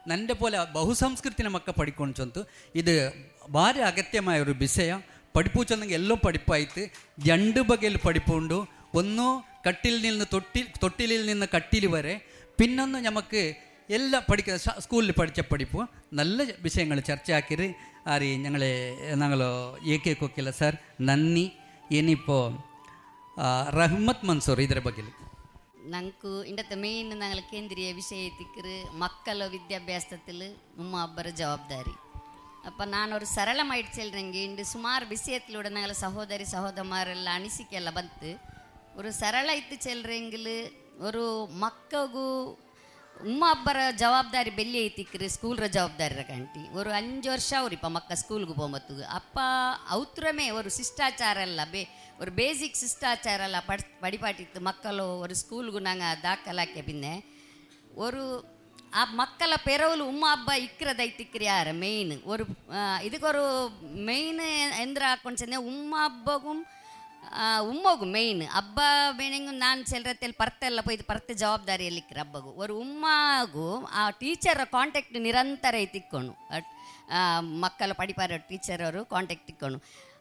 ನನ್ನ പോലെ ಬಹುಸಂಸ್ಕೃತಿನ ಮಕ್ಕ ಪಡಿಕೊಂಡ್ಸಂತು ಇದು ಭಾರಿ ಅಗತ್ಯമായ ഒരു ವಿಷಯ. പഠിപ്പൂച്ചെന്നെങ്കിൽ എല്ലാം പഠിപ്പായിട്ട് രണ്ട് ബകയിൽ പഠിപ്പുണ്ട്. ഒന്ന് തൊട്ടിലിൽ നിന്ന് കട്ടിൽ വരെ, പിന്നൊന്ന് നമുക്ക് എല്ലാം പഠിക്കുന്ന സ്കൂളിൽ പഠിച്ച പഠിപ്പ് നല്ല വിഷയങ്ങൾ ചർച്ചയാക്കിയത് ആര് ഞങ്ങൾ ಏಕೇಕೋಕ್ಕಿಲ್ಲ ಸರ್. ನನ್ನಿ ಏನಿപ്പോൾ ರಹಮತ್ ಮನ್ಸೂರ್ ಇದರ ಬಗ್ಗೆ ನಂಕು ಇಂಡತ್ತ ಮೇನ್ ഞങ്ങൾ കേന്ദ്രീയ വിഷയത്തിക്ക് മക്കള വിദ്യാഭ്യാസത്തിൽ ഉമ്മ അബ്ബರ ജവാബ്ದಾರಿ. അപ്പം ನಾನೊರು ಸರಳಮಾയിട്ട് ಚೆಲ್ರಂಗೆ ಇಂದು ಸುಮಾರು ವಿಷಯത്തിലൂടെ ഞങ്ങൾ ಸಹೋದರಿ ಸಹೋದರರೆಲ್ಲ ಅನಿಸಿಕೆಲ್ಲ ಬಂತು. ഒരു ಸರಳ ಇತ್ತು ಚೆಲ್ರಂಗಿಲ್ ഒരു ಮಕ್ಕಗೂ ಉಮ್ಮ ಅಬ್ಬರ ಜವಾಬ್ದಾರಿ ಬೆಲ್ಲಿ ಐತಿಕ್ರಿ ಸ್ಕೂಲ್ರ ಜವಾಬ್ದಾರಿ ಕಂಟಿ. ഒരു 5 ವರ್ಷ ಅವ್ರಿಪ್ಪ ಮಕ್ಕ ಸ್ಕೂಲ್ಗೆ ಹೋಗ್ಬತ್ತು ಅಪ್ಪ ಔತ್ರಮೇ ஒரு ಶಿಷ್ಟಾಚಾರ ಎಲ್ಲ ஒரு பேசிக் ಶಿಷ್ಟಾಚಾರ ಎಲ್ಲ படிப்பாட்டிತ್ತು ಮಕ್ಕಳು ஒரு ಸ್ಕೂಲ್ಗೂ நாங்கள் ದಾಖಲಾಕೆ பின்ன ஒரு ಮಕ್ಕಳ ಪೆರವಲು ಉಮ್ಮ ಹಬ್ಬ ಇಕ್ರದೈತಿಕ್ರಿ ಯಾರ ಮೇಯ್ನ್ ஒரு ಇದಕ್ಕೆ ஒரு மெயின் ಎಂದ್ರ ಹಾಕೊಂಡು ಚೆಂದ ಉಮ್ಮ ಹಬ್ಬಗೂ ಉಮ್ಮಗು ಮೇಯ್ನ್ ಹಬ್ಬ ಬೇಣೆಂಗು ನಾನು ಚೆಲ್ರತ್ತಲ್ಲಿ ಪರ್ತೆಲ್ಲ ಪೋಯ್ತು ಪರ್ತೆ ಜವಾಬ್ದಾರಿಯಲ್ಲಿಕ್ಕಿರ ಹಬ್ಬಗೂ ஒரு ಉಮ್ಮಗೂ ಆ ಟೀಚರ್ ಕಾಂಟ್ಯಾಕ್ಟ್ ನಿರಂತರ ಐತಿಕ್ಕೊಂಡು ಮಕ್ಕಳ ಪಡಿಪಾರ ಟೀಚರ್ ಅವರು ಕಾಂಟ್ಯಾಕ್ಟ್ ಇಕ್ಕೊಂಡು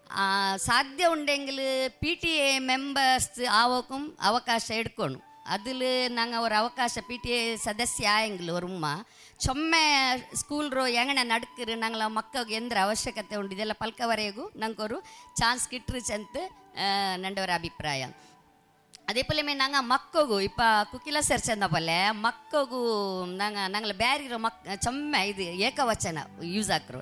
ಸಾಧ್ಯ ಉಂಡೆಂಗಿಲ್ PTA ಮೆಂಬರ್ಸ್ ಆವೋಕು ಅವಕಾಶ ಇಡ್ಕೊಂಡು அதில் நாங்கள் ஒரு அவகாಶ PTA ಸದಸ್ಯ ಆಯಂಗಿಲ್ಲ ஒரு ಉಮ್ಮ ಚೊಮ್ಮೆ ಸ್ಕೂಲ್ರು ಹೆಂಗಣ ನಡ್ಕರು ನಾಂಗಳ ಮಕ್ಕಳಿಗೆ ಎಂದ್ರ ಅವಶ್ಯಕತೆ ಉಂಟು ಇದೆಲ್ಲ ಪಲ್ಕವರೆಗೂ ನಂಗೊಂರು ಚಾನ್ಸ್ ಕಿಟ್ರಿಚಂತ ನಂಡವರ ಅಭಿಪ್ರಾಯ. அதே போலமே நாங்கள் மக்கಗೂ இப்போ ಕುಕಿಲ ಸೇರ್ಸಂದಪಲ್ಲೆ மக்கಗೂ நாங்கள் ಬೇರೆ ಚೊಮ್ಮೆ ಇದು ಏಕವಚನ ಯೂಸ್ ಹಾಕ್ರು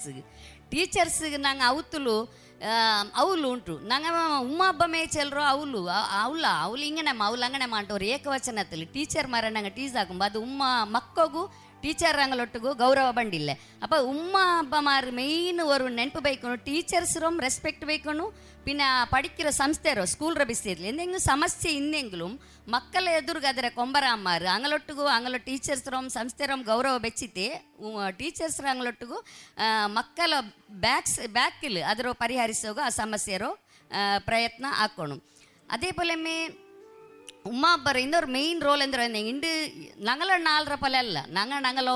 ಟೀಚರ್ಸ್ಗೆ ನಾங்கள் ಅವತ್ತಲು ಅವಳು ಉಂಟು நாங்கள் உம்மா அப்பமே செல்றோம் அவளு இங்கனே அவள் அங்கனே மாட்டோம் ಏಕವಚನದಲ್ಲಿ ಟೀಚರ್ ಮಾರ நாங்கள் ಟೀಸ್ ಹಾಕುಂಬ ಅದು ಉಮ್ಮ ಮಕ್ಕಗೂ ಟೀಚರ್ ಅಂಗಳೊಟ್ಟಿಗೂ ಗೌರವ ಬಂಡಿಲ್ಲ. ಅಪ್ಪ ಉಮ್ಮ ಹಬ್ಬ ಮಾರು ಮೇಯ್ನ್ ஒரு ನೆನಪು ಬೈಕೊಂಡು ಟೀಚರ್ಸ್ರು ರೆಸ್ಪೆಕ್ಟ್ ಬೈಕೊಂಡು പിന്നെ പഠിக்கிற ಸಂಸ್ಥೆರೋ ಸ್ಕೂಲ್ರ ಬಿಸಿರ್ಲಿ എന്തെങ്കിലും ಸಮಸ್ಯೆ ಇನ್ನೆಂಗಿലും ಮಕ್ಕಳ ಎದುರುಗ ಅದರ ಕೊಂಬರಾಮಾರು ಅಂಗಳೊಟ್ಟಿಗೂ ಅಂಗಳ ಟೀಚರ್ಸ್ರು ಸಂಸ್ಥೆರಂ ಗೌರವ ಬೆಚ್ಚಿತೆ ಟೀಚರ್ಸ್ರ ಅಂಗಳೊಟ್ಟಿಗೂ ಮಕ್ಕಳ ಬ್ಯಾಕಿಲ್ ಅದರ ಪರಿಹರಿಸೋಗು ಆ ಸಮಸ್ಯೆರೋ ಪ್ರಯತ್ನ ಹಾಕೋಣ. அதே போலமே உம்மா அப்பர் இன்னொரு மெயின் ரோல் எந்த இண்டு நாங்கள 4 பல அல்ல நாங்களோ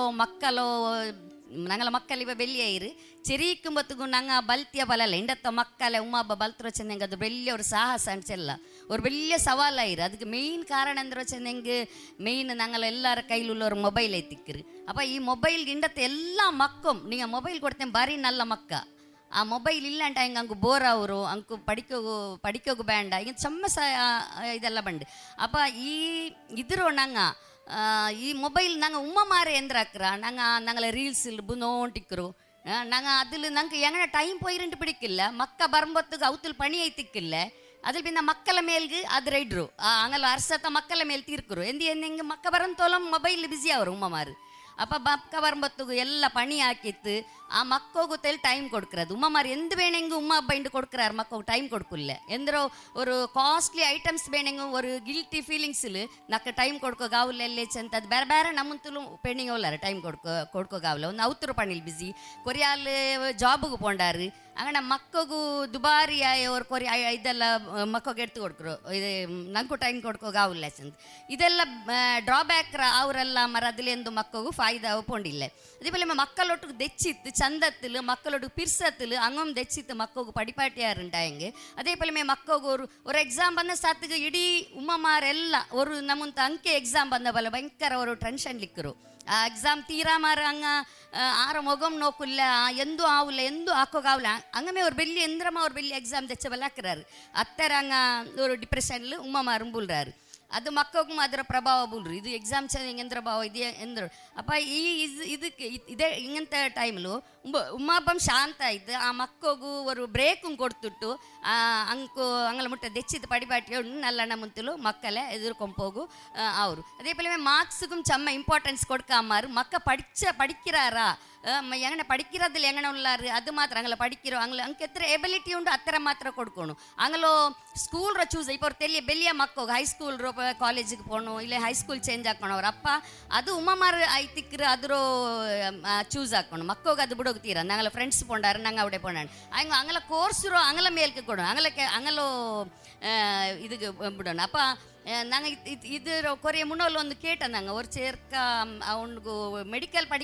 மக்கள் இவ வெளியாயிரு ചെറിയിക്കുമ്പത്തുಗೂ ನಂಗೆ ಬಲ್ತಿಯ ಬಲಲ್ಲ ಇಂಡತ್ತ ಮಕ್ಕಳ ಉಮ್ಮ ಹಬ್ಬ ಬಲ್ತಿರೋ ಚೆನ್ನಂಗೆ ಅದು ಬೆಳ್ಳಿಯ ஒரு ಸಾಹಸ ಅನ್ಸಲ್ಲ ஒரு ಬೆಳ್ಳಿಯ ಸವಾಲಾಯಿರು. ಅದಕ್ಕೆ ಮೇಯ್ನ್ ಕಾರಣ ಅಂದ್ರೆ ಚೆನ್ನಂಗೆ ಮೇಯ್ನ್ நாங்கள் ಎಲ್ಲರ ಕೈಲುள்ள ஒரு ಮೊಬೈಲ್ ಐತಿಕ್ಕಿರಿ. ಅಪ್ಪ ಈ ಮೊಬೈಲ್ಗೆ ಇಂಡತ್ತ ಎಲ್ಲ ಮಕ್ಕಳು ನೀವು ಮೊಬೈಲ್ ಕೊಡ್ತೇನೆ ಬಾರಿ ನಲ್ಲ ಮಕ್ಕ ಆ ಮೊಬೈಲ್ ಇಲ್ಲ ಅಂಟ ಹಿಂಗೆ ಅಂಕು ಬೋರ್ ಅವರು ಅಂಕು ಪಡಿಕೋಗು ಬೇಂಡ ಈಗ ಚಮ್ಮಸ ಇದೆಲ್ಲ ಬಂಡು. ಅಪ್ಪ ಈ ಇದ್ರು ನಂಗೆ ಈ ಮೊಬೈಲ್ ನಂಗೆ ಉಮ್ಮ ಮಾರೆ ಎಂದ್ರಾಕ್ರ ನಂಗೆ ರೀಲ್ಸ್ ಬುನೋಂಟಿಕ್ಕರು நாங்கள் அதில் நாங்கள் எங்கன டைம் போயிருந்துட்டு பிடிக்கல மக்க வரும்போத்துக்கு அவுத்தில் பணி ஐத்திக்கல அதில் பின்ன மக்கಳ ಮೇಲ್ಗೆ ಅದು ರೈಡ್ರು ಹಂಗಲ್ಲ ಅರ್ಸತ್ತ ಮಕ್ಕಳ ಮೇಲೆ ತೀರ್ಕರು ಎಂಗೆ ಮಕ್ಕ ಬರಂತೋಲಂ ಮೊಬೈಲ್ ಬಿಸಿ ಅವರು ಉಮ್ಮಮಾರು. ಅಪ್ಪ ಮಕ್ಕ ಬರಂಬತ್ತಿಗೂ ಎಲ್ಲ ಪಣಿ ಹಾಕಿತ್ತು ಆ ಮಕ್ಕಗೂ ತೆಲ್ ಟೈಮ್ ಕೊಡ್ಕರದು ಉಮ್ಮಮಾರು ಎಂದು ಬೇಣೆಂಗು ಉಮ್ಮ ಹಬ್ಬ ಇಂಡು ಕೊಡ್ಕರಾರು ಮಕ್ಕಳು ಟೈಮ್ ಕೊಡ್ಕುಲ್ಲ ಎಂದ್ರೋ ஒரு ಕಾಸ್ಟ್ಲಿ ಐಟಮ್ಸ್ ಬೇಣೆಂಗು ஒரு ಗಿಲ್ಟಿ ಫೀಲಿಂಗ್ಸ್ಲು ನಕ್ಕ ಟೈಮ್ ಕೊಡ್ಕೋಗಾವುಲ್ಲ ಚೆಂತ ಅದು ಬೇರೆ ಬೇರೆ ನಮ್ಮಂತೂ ಪೆಂಡಿಂಗ್ ಹೋಲ್ಲಾರ ಟೈಮ್ ಕೊಡ್ಕೋಗಾವಲ್ಲ ಒಂದು ಅವತರು ಪಣಿಲ್ ಬಿಸಿ ಕೊರಿಯಾಲ್ ಜಾಬ್ಗೆ ಪೋಂಡಾರು ಅಂಗನ ಮಕ್ಕಗೂ ದುಬಾರಿ ಅವ್ರು ಕೊರಿ ಇದೆಲ್ಲ ಮಕ್ಕಳಿಗೆ ಎಡ್ತು ಕೊಡ್ಕರು ಇದು ನಂಗೂ ಟೈಮ್ ಕೊಡ್ಕೋಗಾವಿಲ್ಲ ಚೆಂದ ಇದೆಲ್ಲ ಡ್ರಾಬ್ಯಾಕ್ ಅವರೆಲ್ಲ ಮರ ಅದಿಲೆಂದು ಮಕ್ಕಗೂ ಫಾಯ್ದ ಪೋಂಡಿಲ್ಲ. அதே போல மக்களோட்டுக்கு தெச்சித்து சந்தத்தில் மக்களோட்டுக்கு பிர்சத்தில் அங்கும் தெச்சித்து மக்களுக்கு படிப்பாட்டியாருண்டாயங்க. அதே போலமே மக்களுக்கு ஒரு எக்ஸாம் ಬಂದ ಸಾತ್ಗೆ ಇಡೀ ಉಮ್ಮಮಾರೆಲ್ಲ ஒரு ನಮ್ಮಂತ ಅಂಕೆ ಎಕ್ಸಾಮ್ ಬಂದ ಬಲ್ಲ ಭಯಂಕರ ஒரு ಟೆನ್ಷನ್ಲಿಕ್ಕರು ಆ ಎಕ್ಸಾಮ್ ತೀರಾ ಮಾರ ಹಂಗ ಆರ ಮೊಗಮ್ ನೋಕುಲ್ಲ ಎಂದೂ ಆವುಲ್ಲ ಎಂದೂ ಹಾಕೋಗಾವಲ್ಲ ಹಂಗಮೇ ಅವ್ರು ಬೆಲ್ಲಿ ಎಂದ್ರಮ್ಮ ಅವ್ರು ಬೆಲ್ಲಿ ಎಕ್ಸಾಮ್ ತೆಚ್ಚಬಲ್ಲ ಹಾಕ್ರಾರು ಅತ್ತರ ಹಂಗ ஒரு ಡಿಪ್ರೆಷನ್ಲು ಉಮ್ಮಮಾರು ಬುಲ್ರಾರು ಅದು ಮಕ್ಕಳಿಗೂ ಅದರ ಪ್ರಭಾವ ಬುಲ್ರಿ ಇದು ಎಕ್ಸಾಮ್ ಹೆಂಗೆಂದ್ರ ಭಾವ ಇದೆಯಾ ಎಂದ್ರು. ಅಪ್ಪ ಇದಕ್ಕೆ ಇದೇ ಹಿಂಗಂತ ಟೈಮ್ಲು ಉಮ್ಮ ಹಬ್ಬ ಶಾಂತ ಆಯ್ತು ಆ ಮಕ್ಕಳಿಗೂ ஒரு ಬ್ರೇಕು ಕೊಡ್ತುಟ್ಟು ಅಂಗಲ ಮುಟ್ಟ ದೆಚ್ಚಿದ ಪಡಿಪಾಟಿ ನಲ್ಲ ನಮ್ಮಂತಲು ಮಕ್ಕಳೇ ಎದುರ್ಕೊಂಪೋಗು ಅವರು. அதே போலவே மார்க்ஸுக்கும் செம்ம இம்பார்ட்டன்ஸ் கொடுக்காமாரு மக்க படிக்கிறாரா எங்கன படிக்கிறதுல எங்கன உள்ளாரு அது மாத்திரம் அங்கே படிக்கிறோம் அங்கே எத்தனை எபிலிட்டி உண்டு அத்தனை மாத்திரம் கொடுக்கணும். அங்கலோ ಸ್ಕೂಲ್ ಚೂಸ್ இப்போ ஒரு தெரிய ಬೆಲ್ಲಿಯ ಮಕ್ಕಳು ಹೈಸ್ಕೂಲ್ ಕಾಲೇಜಿಗೆ போகணும் இல்லை ಹೈಸ್ಕೂಲ್ ಚೇಂಜ್ ಹಾಕೋಣ ಅವ್ರ ಅಪ್ಪ ಅದು ಉಮ್ಮಮಾರು ಐತಿಕ್ರು ಅದ್ರ ಚೂಸ್ ಹಾಕೋಣ ಮಕ್ಕಳಿಗೆ ಅದು ಬಿಡೋಗ್ತೀರ ನಾಂಗಲ ಫ್ರೆಂಡ್ಸ್ ಪೋಂಡಾರು ನಂಗೆ ಅವಡೆ ಪೋಂಡಾಣ ಹಂಗೆ ಅಂಗಲ ಕೋರ್ಸ್ರು ಅಂಗಲ ಮೇಲ್ಕೆ ಕೊಡೋಣ ಅಂಗಲೋ இதுக்கு விடணும். அப்போ நாங்கள் இது கொரிய முன்னோல் வந்து கேட்டோம் நாங்கள் ஒரு சேர்க்க அவனுக்கு மெடிக்கல்